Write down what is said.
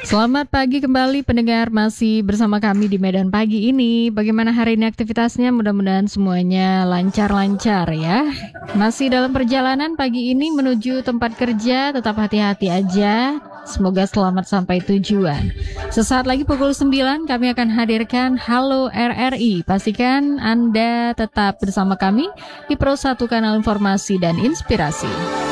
Selamat pagi kembali pendengar, masih bersama kami di Medan Pagi ini. Bagaimana hari ini aktivitasnya? Mudah-mudahan semuanya lancar-lancar ya. Masih dalam perjalanan pagi ini menuju tempat kerja, tetap hati-hati aja. Semoga selamat sampai tujuan. Sesaat lagi pukul 9 kami akan hadirkan Halo RRI. Pastikan Anda tetap bersama kami di Pro 1 Kanal Informasi dan Inspirasi.